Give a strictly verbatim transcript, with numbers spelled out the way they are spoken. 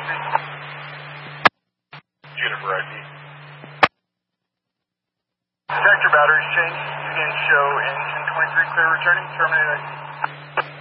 Juniper I P. Detector batteries changed. Begin show engine twenty-three clear returning. Terminate I C.